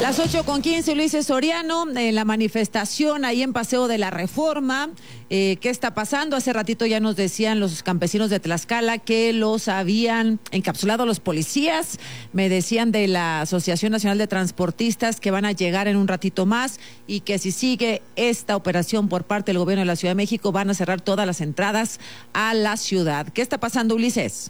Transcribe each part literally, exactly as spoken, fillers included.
Las ocho con quince, Ulises Soriano, en la manifestación ahí en Paseo de la Reforma. Eh, ¿Qué está pasando? Hace ratito ya nos decían los campesinos de Tlaxcala que los habían encapsulado a los policías. Me decían de la Asociación Nacional de Transportistas que van a llegar en un ratito más y que si sigue esta operación por parte del gobierno de la Ciudad de México van a cerrar todas las entradas a la ciudad. ¿Qué está pasando, Ulises?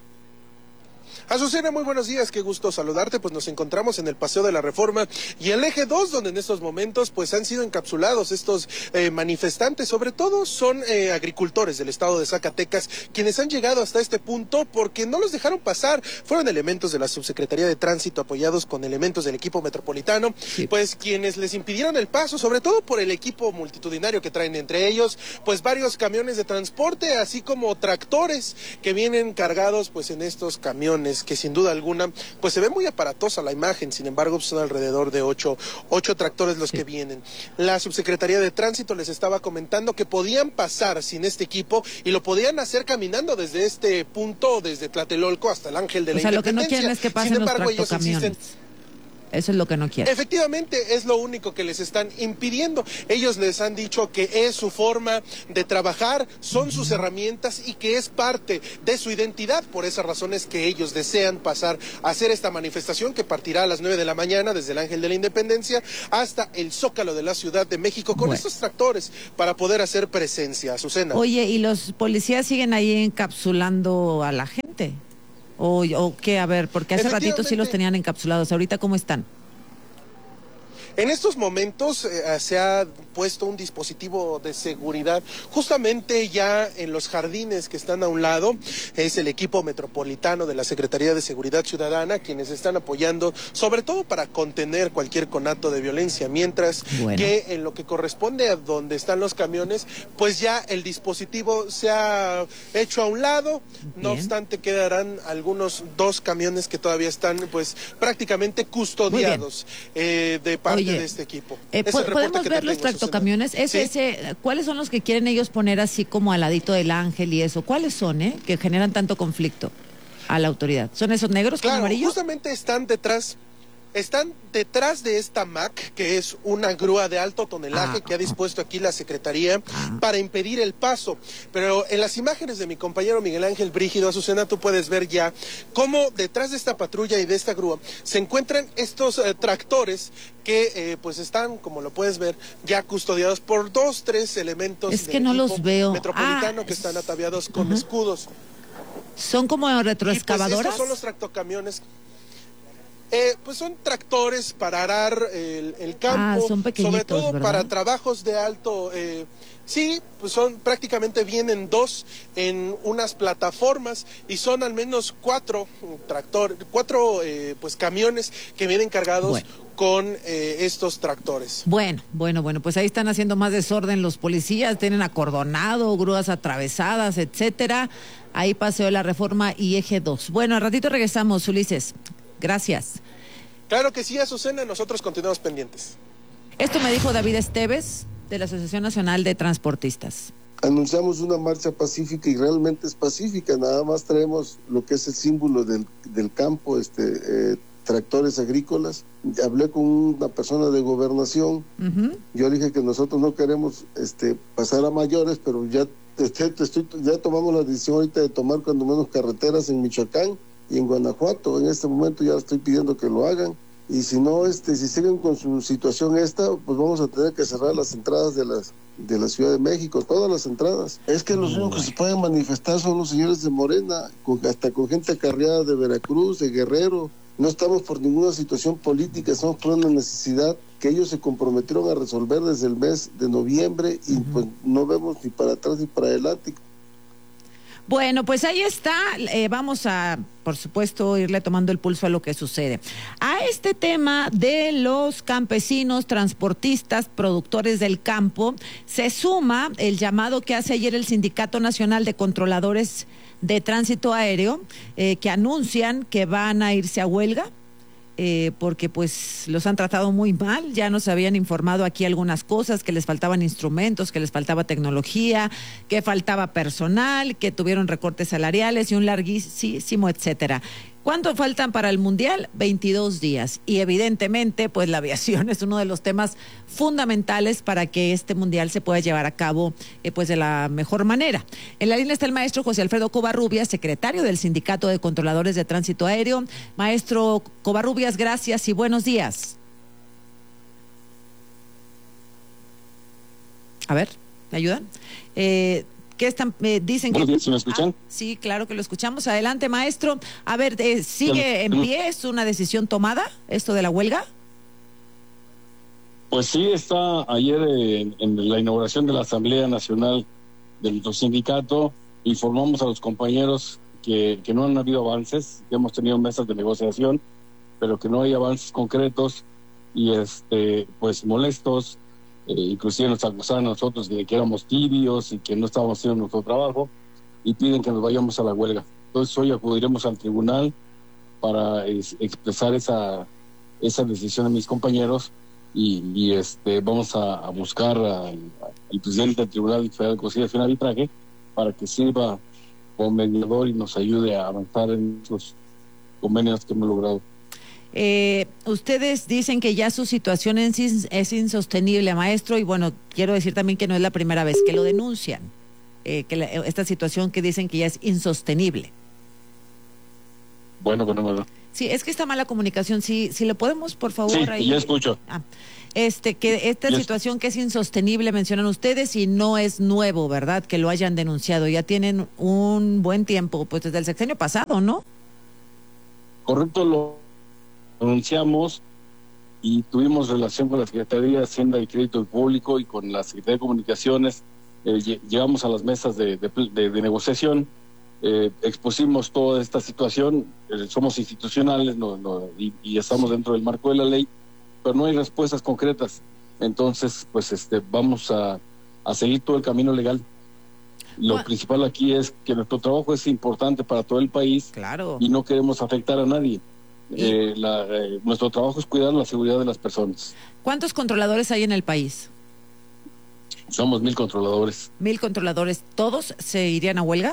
Azucena, muy buenos días, qué gusto saludarte. Pues nos encontramos en el Paseo de la Reforma y el Eje dos, donde en estos momentos pues han sido encapsulados estos eh, manifestantes. Sobre todo son eh, agricultores del estado de Zacatecas quienes han llegado hasta este punto porque no los dejaron pasar. Fueron elementos de la Subsecretaría de Tránsito apoyados con elementos del equipo metropolitano, sí. Pues quienes les impidieron el paso, sobre todo por el equipo multitudinario que traen entre ellos, pues varios camiones de transporte, así como tractores que vienen cargados pues en estos camiones, que sin duda alguna, pues se ve muy aparatosa la imagen. Sin embargo, son alrededor de ocho, ocho tractores los sí. que vienen. La Subsecretaría de Tránsito les estaba comentando que podían pasar sin este equipo y lo podían hacer caminando desde este punto, desde Tlatelolco hasta el Ángel de o la sea, Independencia. Lo que no quieren es que pasen sin embargo, los ellos insisten. Eso es lo que no quieren. Efectivamente, es lo único que les están impidiendo. Ellos les han dicho que es su forma de trabajar, son uh-huh. sus herramientas y que es parte de su identidad. Por esas razones que ellos desean pasar a hacer esta manifestación que partirá a las nueve de la mañana desde el Ángel de la Independencia hasta el Zócalo de la Ciudad de México con bueno. estos tractores para poder hacer presencia. Azucena. Oye, ¿y los policías siguen ahí encapsulando a la gente? O, o qué, a ver, porque hace ratito sí los tenían encapsulados, ahorita ¿cómo están? En estos momentos eh, se ha puesto un dispositivo de seguridad justamente ya en los jardines que están a un lado. Es el equipo metropolitano de la Secretaría de Seguridad Ciudadana quienes están apoyando, sobre todo para contener cualquier conato de violencia, mientras bueno. que en lo que corresponde a donde están los camiones, pues ya el dispositivo se ha hecho a un lado. Bien. No obstante, quedarán algunos dos camiones que todavía están pues prácticamente custodiados eh, de parte Oye, de este equipo. Eh, ¿Podemos ver los tractocamiones? Ese, ¿Sí? ese, ¿Cuáles son los que quieren ellos poner así como al ladito del Ángel y eso? ¿Cuáles son, eh? Que generan tanto conflicto a la autoridad. ¿Son esos negros claro, con amarillo? Justamente están detrás... Están detrás de esta M A C, que es una grúa de alto tonelaje ah, que ha dispuesto aquí la Secretaría ah. para impedir el paso. Pero en las imágenes de mi compañero Miguel Ángel Brígido, Azucena, tú puedes ver ya cómo detrás de esta patrulla y de esta grúa se encuentran estos eh, tractores que eh, pues están, como lo puedes ver, ya custodiados por dos, tres elementos es que no los veo. metropolitano ah, que están ataviados con uh-huh. escudos. ¿Son como retroexcavadoras? Y pues estos son los tractocamiones. Eh, pues son tractores para arar el, el campo, ah, son sobre todo ¿verdad? Para trabajos de alto, eh, sí, pues son prácticamente vienen dos en unas plataformas y son al menos cuatro tractores, cuatro eh, pues camiones que vienen cargados bueno. con eh, estos tractores. Bueno, bueno, bueno, pues ahí están haciendo más desorden los policías, tienen acordonado, grúas atravesadas, etcétera. Ahí Paseo de la Reforma y Eje dos. Bueno, al ratito regresamos, Ulises. Gracias. Claro que sí, Azucena, nosotros continuamos pendientes. Esto me dijo David Esteves, de la Asociación Nacional de Transportistas. Anunciamos una marcha pacífica y realmente es pacífica, nada más traemos lo que es el símbolo del, del campo, este, eh, tractores agrícolas. Hablé con una persona de gobernación, uh-huh. yo le dije que nosotros no queremos este, pasar a mayores, pero ya, este, estoy, ya tomamos la decisión ahorita de tomar cuando menos carreteras en Michoacán y en Guanajuato. En este momento ya estoy pidiendo que lo hagan y si no, este, si siguen con su situación esta, pues vamos a tener que cerrar las entradas de las de la Ciudad de México, todas las entradas. Es que los únicos que se pueden manifestar son los señores de Morena, con, hasta con gente acarreada de Veracruz, de Guerrero. No estamos por ninguna situación política, estamos por una necesidad que ellos se comprometieron a resolver desde el mes de noviembre y uh-huh. pues no vemos ni para atrás ni para adelante. Bueno, pues ahí está, eh, vamos a, por supuesto, irle tomando el pulso a lo que sucede. A este tema de los campesinos, transportistas, productores del campo, se suma el llamado que hace ayer el Sindicato Nacional de Controladores de Tránsito Aéreo, eh, que anuncian que van a irse a huelga. Eh, porque pues los han tratado muy mal, ya nos habían informado aquí algunas cosas, que les faltaban instrumentos, que les faltaba tecnología, que faltaba personal, que tuvieron recortes salariales y un larguísimo etcétera. ¿Cuánto faltan para el Mundial? veintidós días. Y evidentemente, pues la aviación es uno de los temas fundamentales para que este Mundial se pueda llevar a cabo eh, pues de la mejor manera. En la línea está el maestro José Alfredo Covarrubias, secretario del Sindicato de Controladores de Tránsito Aéreo. Maestro Covarrubias, gracias y buenos días. A ver, ¿me ayudan? Eh... ¿Qué están? Eh, dicen Buenos que... días, ¿sí me escuchan? Ah, sí, claro que lo escuchamos. Adelante, maestro. A ver, eh, ¿sigue en pie? ¿Es una decisión tomada esto de la huelga? Pues sí, está ayer en, en la inauguración de la Asamblea Nacional de nuestro sindicato. Informamos a los compañeros que, que no han habido avances, que hemos tenido mesas de negociación, pero que no hay avances concretos y este pues molestos. Eh, inclusive nos acusaban a nosotros de que éramos tibios y que no estábamos haciendo nuestro trabajo y piden que nos vayamos a la huelga. Entonces hoy acudiremos al tribunal para es, expresar esa esa decisión de mis compañeros y, y este vamos a, a buscar al presidente del Tribunal Federal de Conciliación y Arbitraje para que sirva como mediador y nos ayude a avanzar en los convenios que hemos logrado. Eh, ustedes dicen que ya su situación en sí es insostenible, maestro, y bueno, quiero decir también que no es la primera vez que lo denuncian, eh, que la, esta situación que dicen que ya es insostenible. Bueno, bueno, bueno. Sí, es que está mala comunicación, si, si le podemos, por favor... Sí, ahí, ya escucho. Ah, este, que esta ya situación es... que es insostenible, mencionan ustedes, y no es nuevo, ¿verdad?, que lo hayan denunciado, ya tienen un buen tiempo, pues desde el sexenio pasado, ¿no? Correcto, lo anunciamos y tuvimos relación con la Secretaría de Hacienda y Crédito Público y con la Secretaría de Comunicaciones. Eh, llegamos a las mesas de, de, de, de negociación, eh, expusimos toda esta situación, eh, somos institucionales no, no, y, y estamos dentro del marco de la ley, pero no hay respuestas concretas. Entonces, pues este vamos a, a seguir todo el camino legal. Lo bueno. principal aquí es que nuestro trabajo es importante para todo el país, claro, y no queremos afectar a nadie. Eh, la, eh, nuestro trabajo es cuidar la seguridad de las personas. ¿Cuántos controladores hay en el país? Somos mil controladores. Mil controladores, ¿todos se irían a huelga?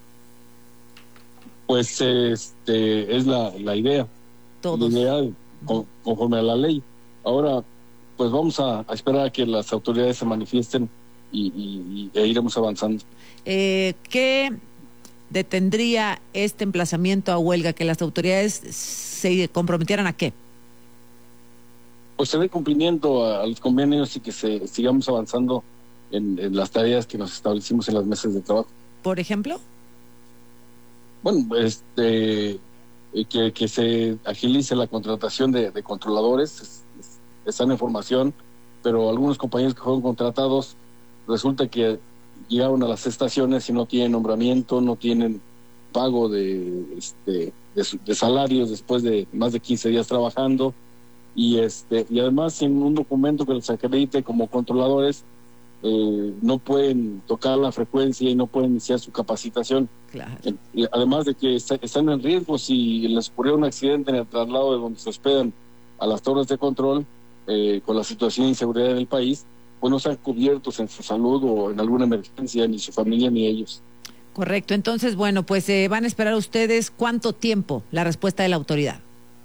Pues este es la, la idea. Todos. La idea con, conforme a la ley. Ahora, pues vamos a, a esperar a que las autoridades se manifiesten y, y, y e iremos avanzando. Eh, ¿Qué detendría este emplazamiento a huelga? ¿Que las autoridades se comprometieran a qué? Pues se dé cumplimiento a, a los convenios y que se sigamos avanzando en, en las tareas que nos establecimos en las mesas de trabajo. ¿Por ejemplo? Bueno, este eh, que, que se agilice la contratación de, de controladores, es, es, están en formación, pero algunos compañeros que fueron contratados resulta que llegaron a las estaciones y no tienen nombramiento, no tienen pago de, este, de, de salarios después de más de quince días trabajando y este y además sin un documento que los acredite como controladores, eh, no pueden tocar la frecuencia y no pueden iniciar su capacitación. Claro. Eh, además de que está, están en riesgo si les ocurrió un accidente en el traslado de donde se hospedan a las torres de control, eh, con la situación de inseguridad en el país, pues no están cubiertos en su salud o en alguna emergencia, ni su familia ni ellos. Correcto. Entonces, bueno, pues eh, van a esperar ustedes cuánto tiempo la respuesta de la autoridad.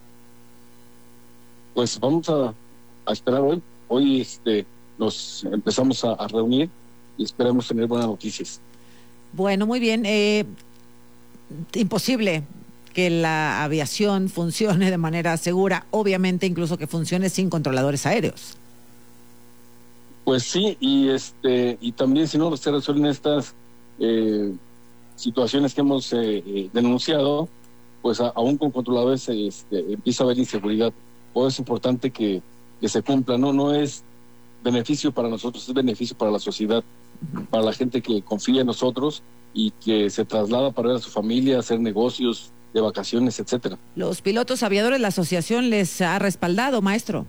Pues vamos a, a esperar hoy. Hoy este, nos empezamos a, a reunir y esperamos tener buenas noticias. Bueno, muy bien. Eh, imposible que la aviación funcione de manera segura, obviamente incluso que funcione sin controladores aéreos. Pues sí, y este y también si no se resuelven estas eh, situaciones que hemos eh, eh, denunciado, pues a, aún con controladores este, empieza a haber inseguridad. Por eso es importante que, que se cumpla. No, no es beneficio para nosotros, es beneficio para la sociedad, para la gente que confía en nosotros y que se traslada para ver a su familia, hacer negocios de vacaciones, etcétera. Los pilotos aviadores, la asociación les ha respaldado, maestro.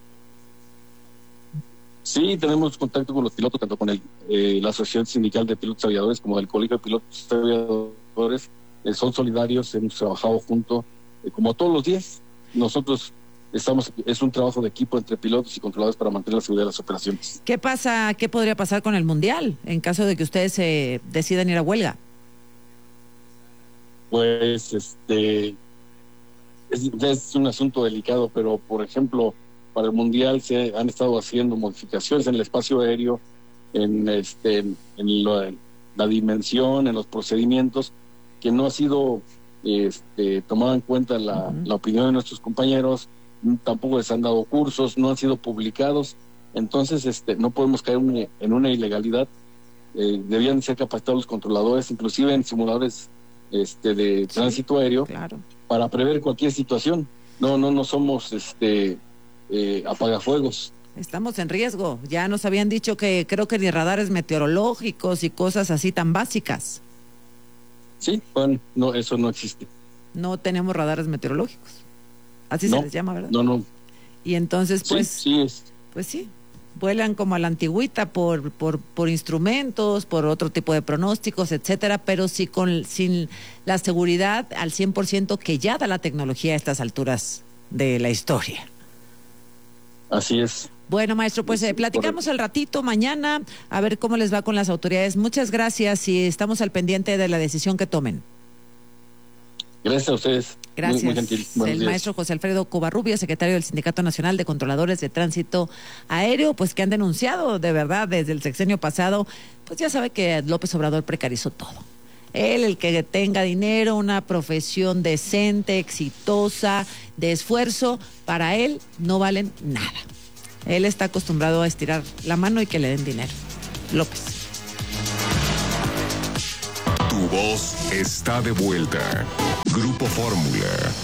Sí, tenemos contacto con los pilotos, tanto con el, eh, la Asociación Sindical de Pilotos Aviadores como el Colegio de Pilotos Aviadores. Eh, son solidarios, hemos trabajado juntos, eh, como todos los días. Nosotros estamos, es un trabajo de equipo entre pilotos y controladores para mantener la seguridad de las operaciones. ¿Qué pasa, qué podría pasar con el Mundial en caso de que ustedes eh, decidan ir a huelga? Pues, este, es, es un asunto delicado, pero por ejemplo, para el Mundial se han estado haciendo modificaciones en el espacio aéreo, en este en, en, lo, en la dimensión, en los procedimientos, que no ha sido este, tomado en cuenta la, uh-huh. la opinión de nuestros compañeros, tampoco les han dado cursos, no han sido publicados, entonces este no podemos caer una, en una ilegalidad. Eh, debían ser capacitados los controladores, inclusive en simuladores este de sí, tránsito aéreo, claro, para prever cualquier situación. No, no, no somos este eh, apagafuegos. Estamos en riesgo. Ya nos habían dicho que creo que ni radares meteorológicos y cosas así tan básicas. Sí, bueno, no, eso no existe. No tenemos radares meteorológicos. Así no, se les llama, ¿verdad? No, no. Y entonces, pues, sí, sí es. pues sí, vuelan como a la antigüita por, por, por instrumentos, por otro tipo de pronósticos, etcétera, pero sí con, sin la seguridad al cien por ciento que ya da la tecnología a estas alturas de la historia. Así es. Bueno, maestro, pues eh, platicamos al ratito mañana a ver cómo les va con las autoridades. Muchas gracias y estamos al pendiente de la decisión que tomen. Gracias a ustedes. Gracias. Muy, muy gentil. Buenos el días. Maestro José Alfredo Covarrubias, secretario del Sindicato Nacional de Controladores de Tránsito Aéreo, pues que han denunciado de verdad desde el sexenio pasado, pues ya sabe que López Obrador precarizó todo. Él, el que tenga dinero, una profesión decente, exitosa, de esfuerzo, para él no valen nada. Él está acostumbrado a estirar la mano y que le den dinero. López. Tu voz está de vuelta. Grupo Fórmula.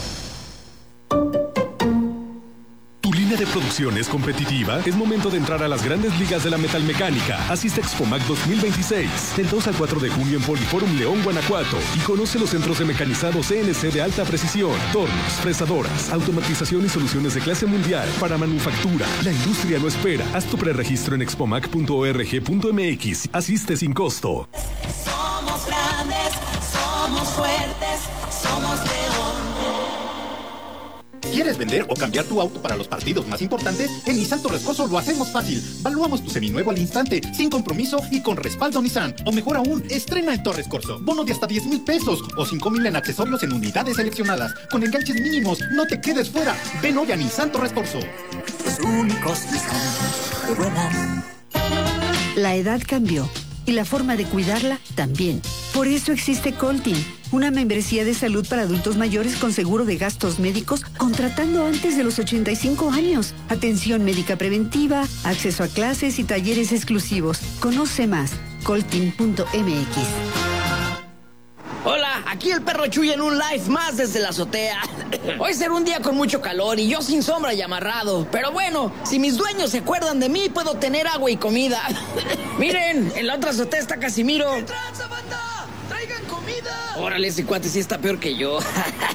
¿Tu línea de producción es competitiva? Es momento de entrar a las grandes ligas de la metalmecánica. Asiste a Expomac dos mil veintiséis, del dos al cuatro de junio en Poliforum León, Guanajuato. Y conoce los centros de mecanizado C N C de alta precisión, tornos, fresadoras, automatización y soluciones de clase mundial para manufactura. La industria no espera. Haz tu preregistro en expomac punto org punto mx. Asiste sin costo. Somos grandes, somos fuertes, somos León. ¿Quieres vender o cambiar tu auto para los partidos más importantes? En Nissan Torres Corso lo hacemos fácil. Valuamos tu seminuevo al instante, sin compromiso y con respaldo Nissan. O mejor aún, estrena el Torres Corso. Bono de hasta diez mil pesos o cinco mil en accesorios en unidades seleccionadas. Con enganches mínimos, no te quedes fuera. Ven hoy a Nissan Torres Corso. Los únicos Nissan que vuelan. La edad cambió y la forma de cuidarla también. Por eso existe Coltin, una membresía de salud para adultos mayores con seguro de gastos médicos contratando antes de los ochenta y cinco años. Atención médica preventiva, acceso a clases y talleres exclusivos. Conoce más, coltin punto m x. Hola, aquí el perro Chuy en un live más desde la azotea. Hoy será un día con mucho calor y yo sin sombra y amarrado. Pero bueno, si mis dueños se acuerdan de mí, puedo tener agua y comida. Miren, en la otra azotea está Casimiro. ¿Qué tranza, banda? ¡Traigan comida! Órale, ese cuate sí está peor que yo.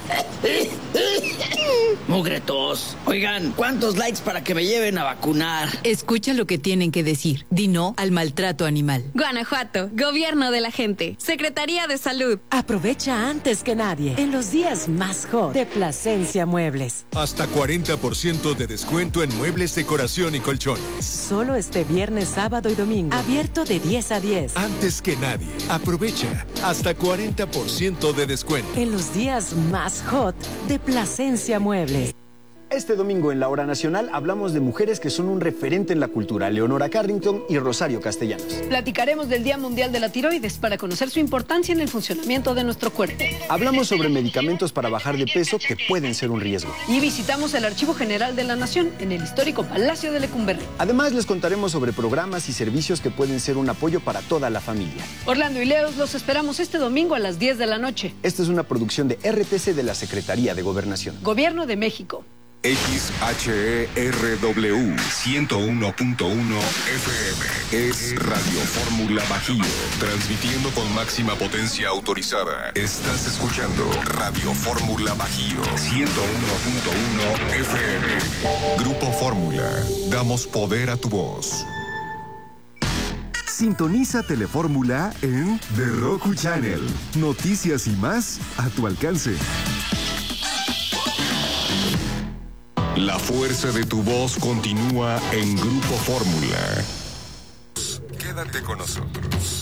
Mugretos. Oigan, ¿cuántos likes para que me lleven a vacunar? Escucha lo que tienen que decir. Di no al maltrato animal. Guanajuato, Gobierno de la Gente, Secretaría de Salud. Aprovecha antes que nadie en los días más hot de Plasencia Muebles. Hasta cuarenta por ciento de descuento en muebles, decoración y colchones. Solo este viernes, sábado y domingo. Abierto de diez a diez. Antes que nadie. Aprovecha hasta cuarenta por ciento de descuento. En los días más hot de Plasencia Muebles. Este domingo en la Hora Nacional hablamos de mujeres que son un referente en la cultura, Leonora Carrington y Rosario Castellanos. Platicaremos del Día Mundial de la Tiroides para conocer su importancia en el funcionamiento de nuestro cuerpo. Hablamos sobre medicamentos para bajar de peso que pueden ser un riesgo. Y visitamos el Archivo General de la Nación en el histórico Palacio de Lecumberri. Además les contaremos sobre programas y servicios que pueden ser un apoyo para toda la familia. Orlando y Leos los esperamos este domingo a las diez de la noche. Esta es una producción de R T C de la Secretaría de Gobernación. Gobierno de México. X H E R W ciento uno punto uno F M es Radio Fórmula Bajío, transmitiendo con máxima potencia autorizada. Estás escuchando Radio Fórmula Bajío ciento uno punto uno F M. Grupo Fórmula, damos poder a tu voz. Sintoniza Telefórmula en The Roku Channel. Noticias y más a tu alcance. La fuerza de tu voz continúa en Grupo Fórmula. Quédate con nosotros.